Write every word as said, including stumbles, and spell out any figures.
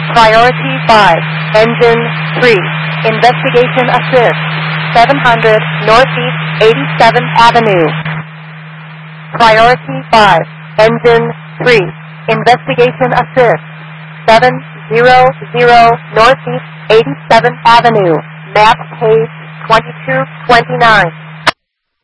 Priority five, Engine three, Investigation Assist, seven hundred Northeast eighty-seventh Avenue. Priority five, Engine three, Investigation Assist, seven hundred Northeast eighty-seventh Avenue, map page twenty-two twenty-nine.